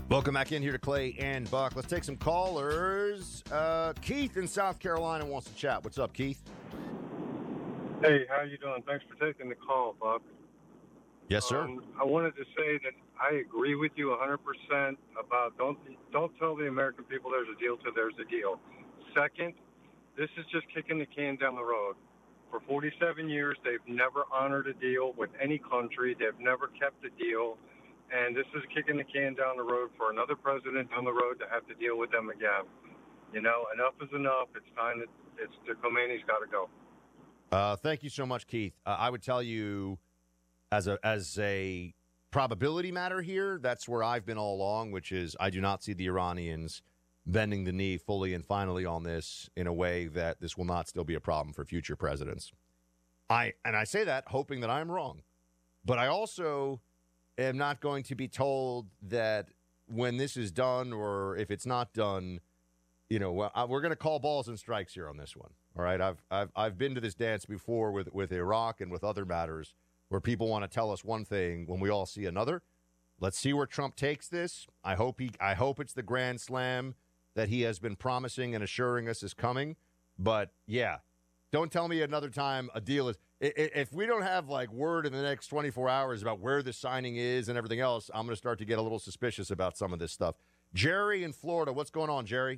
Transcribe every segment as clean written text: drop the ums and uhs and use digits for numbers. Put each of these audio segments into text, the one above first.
Welcome back in here to Clay and Buck. Let's take some callers. Keith in South Carolina wants to chat. What's up, Keith? Hey, how you doing? Thanks for taking the call, Buck. Yes, sir. I wanted to say that I agree with you 100% about don't tell the American people there's a deal till there's a deal. Second, this is just kicking the can down the road. For 47 years, they've never honored a deal with any country. They've never kept a deal. And this is kicking the can down the road for another president down the road to have to deal with them again. You know, enough is enough. It's time that Khomeini's got to go. Thank you so much, Keith. I would tell you, as a probability matter here, that's where I've been all along, which is I do not see the Iranians bending the knee fully and finally on this in a way that this will not still be a problem for future presidents. I say that hoping that I'm wrong, but I also am not going to be told that when this is done or if it's not done, you know, we're going to call balls and strikes here on this one. All right, I've been to this dance before with Iraq and with other matters where people want to tell us one thing when we all see another. Let's see where Trump takes this. I hope it's the grand slam that he has been promising and assuring us is coming. But yeah, don't tell me another time a deal is. If we don't have like word in the next 24 hours about where the signing is and everything else, I'm going to start to get a little suspicious about some of this stuff. Jerry in Florida, what's going on, Jerry?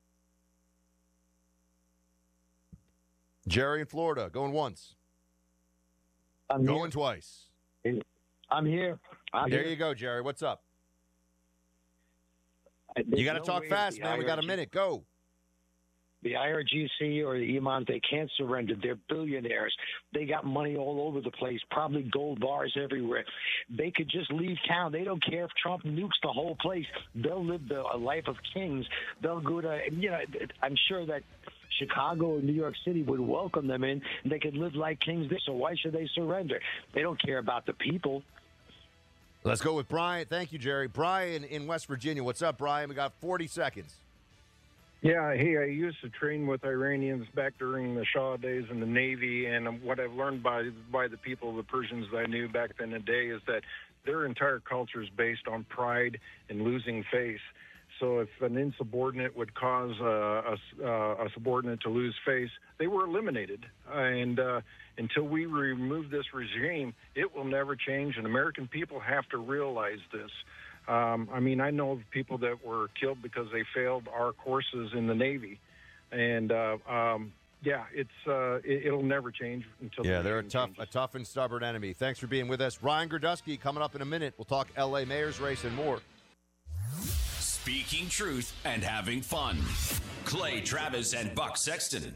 Jerry in Florida, going once. I'm going here. Twice. I'm here. There you go, Jerry. What's up? You got to talk fast, man. We got a minute. Go. The IRGC or the Iman, they can't surrender. They're billionaires. They got money all over the place, probably gold bars everywhere. They could just leave town. They don't care if Trump nukes the whole place. They'll live a life of kings. They'll go to, I'm sure that Chicago or New York City would welcome them in, and they could live like kings there. So why should they surrender? They don't care about the people. Let's go with Brian. Thank you, Jerry. Brian in West Virginia. What's up, Brian? We got 40 seconds. Yeah, hey, I used to train with Iranians back during the Shah days in the Navy, and what I've learned by the people, the Persians that I knew back then in the day, is that their entire culture is based on pride and losing face. So if an insubordinate would cause a subordinate to lose face, they were eliminated. And until we remove this regime, it will never change, and American people have to realize this. I know of people that were killed because they failed our courses in the Navy, and it'll never change until. Yeah, they're a tough and stubborn enemy. Thanks for being with us, Ryan Gerdusky. Coming up in a minute, we'll talk L.A. mayor's race and more. Speaking truth and having fun. Clay Travis and Buck Sexton.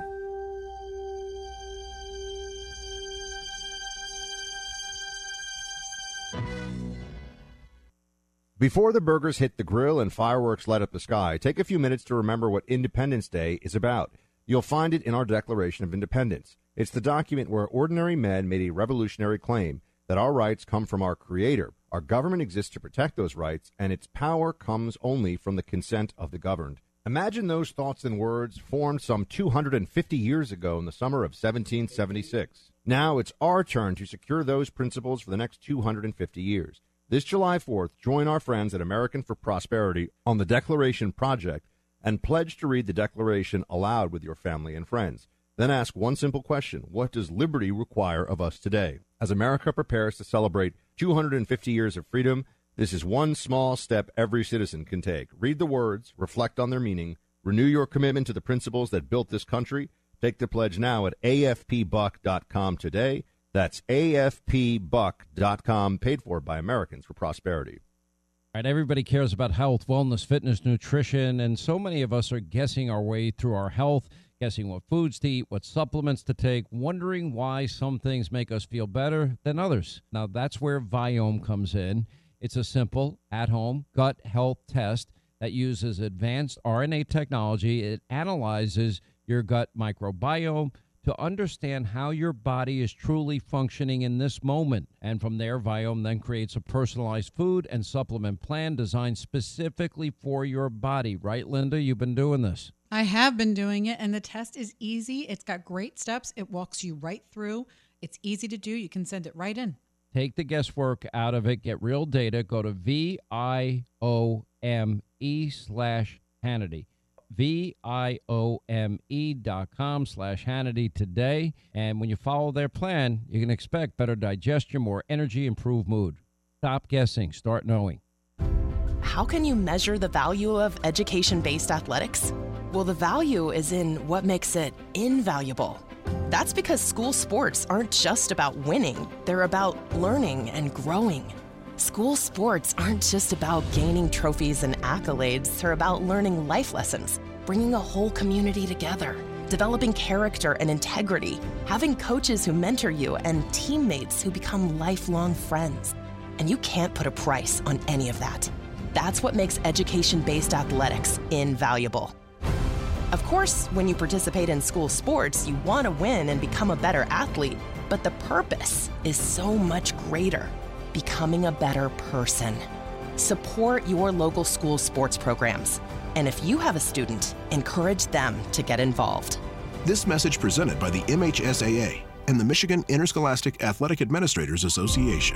Before the burgers hit the grill and fireworks light up the sky, take a few minutes to remember what Independence Day is about. You'll find it in our Declaration of Independence. It's the document where ordinary men made a revolutionary claim that our rights come from our Creator. Our government exists to protect those rights, and its power comes only from the consent of the governed. Imagine those thoughts and words formed some 250 years ago in the summer of 1776. Now it's our turn to secure those principles for the next 250 years. This July 4th, join our friends at American for Prosperity on the Declaration Project and pledge to read the Declaration aloud with your family and friends. Then ask one simple question: what does liberty require of us today? As America prepares to celebrate 250 years of freedom, this is one small step every citizen can take. Read the words, reflect on their meaning, renew your commitment to the principles that built this country. Take the pledge now at afpbuck.com today. That's afpbuck.com, paid for by Americans for Prosperity. All right, everybody cares about health, wellness, fitness, nutrition, and so many of us are guessing our way through our health, guessing what foods to eat, what supplements to take, wondering why some things make us feel better than others. Now, that's where Viome comes in. It's a simple, at-home gut health test that uses advanced RNA technology. It analyzes your gut microbiome to understand how your body is truly functioning in this moment. And from there, Viome then creates a personalized food and supplement plan designed specifically for your body. Right, Linda? You've been doing this. I have been doing it, and the test is easy. It's got great steps. It walks you right through. It's easy to do. You can send it right in. Take the guesswork out of it. Get real data. Go to VIOME/Hannity. VIOME.com/Hannity today. And when you follow their plan, you can expect better digestion, more energy, improved mood. Stop guessing. Start knowing. How can you measure the value of education-based athletics? Well, the value is in what makes it invaluable. That's because school sports aren't just about winning. They're about learning and growing. School sports aren't just about gaining trophies and accolades. They're about learning life lessons, bringing a whole community together, developing character and integrity, having coaches who mentor you, and teammates who become lifelong friends. And you can't put a price on any of that. That's what makes education-based athletics invaluable. Of course, when you participate in school sports, you want to win and become a better athlete, but the purpose is so much greater, becoming a better person. Support your local school sports programs. And if you have a student, encourage them to get involved. This message presented by the MHSAA and the Michigan Interscholastic Athletic Administrators Association.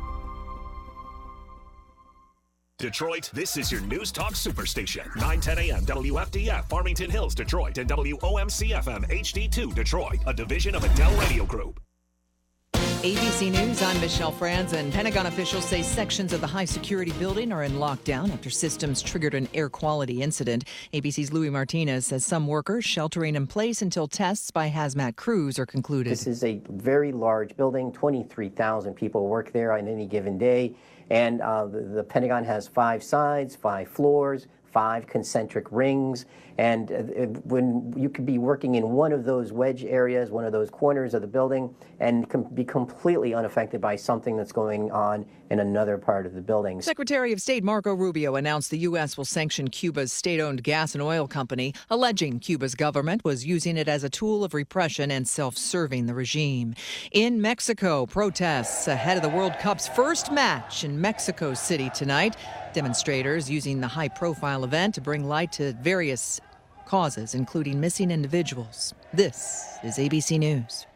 Detroit, this is your News Talk Superstation. 9:10 a.m. WFDF, Farmington Hills, Detroit, and WOMC-FM HD2, Detroit, a division of Adele Radio Group. ABC News, I'm Michelle Franzen. Pentagon officials say sections of the high-security building are in lockdown after systems triggered an air quality incident. ABC's Louis Martinez says some workers sheltering in place until tests by hazmat crews are concluded. This is a very large building. 23,000 people work there on any given day. And the Pentagon has 5 sides, 5 floors, 5 concentric rings. And when you could be working in one of those wedge areas, one of those corners of the building, and be completely unaffected by something that's going on in another part of the building. Secretary of State Marco Rubio announced the U.S. will sanction Cuba's state-owned gas and oil company, alleging Cuba's government was using it as a tool of repression and self-serving the regime. In Mexico, protests ahead of the World Cup's first match in Mexico City tonight. Demonstrators using the high-profile event to bring light to various causes, including missing individuals. This is ABC News.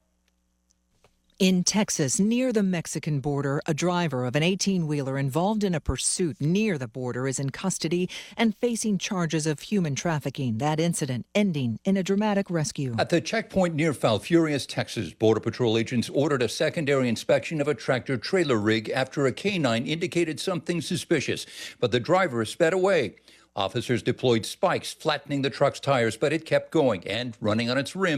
In Texas, near the Mexican border, a driver of an 18-wheeler involved in a pursuit near the border is in custody and facing charges of human trafficking. That incident ending in a dramatic rescue. At the checkpoint near Falfurrias, Texas, Border Patrol agents ordered a secondary inspection of a tractor-trailer rig after a canine indicated something suspicious, but the driver sped away. Officers deployed spikes, flattening the truck's tires, but it kept going and running on its rim.